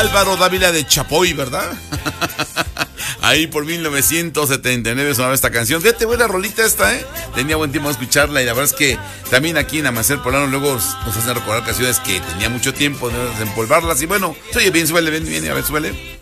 Álvaro Dávila de Chapoy, ¿verdad? Ahí por 1979 sonaba esta canción. Fíjate, buena rolita esta, ¿eh? Tenía buen tiempo de escucharla y la verdad es que también aquí en Amanecer Poblano luego nos hacen recordar canciones que tenía mucho tiempo de desempolvarlas y bueno, oye, bien, suele, bien, a ver, suele.